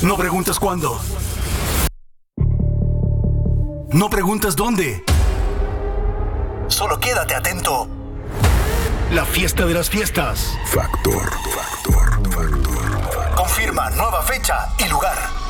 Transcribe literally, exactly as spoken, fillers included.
No preguntas cuándo. No preguntas dónde. Solo quédate atento. La fiesta de las fiestas. Factor, factor, factor. Confirma nueva fecha y lugar.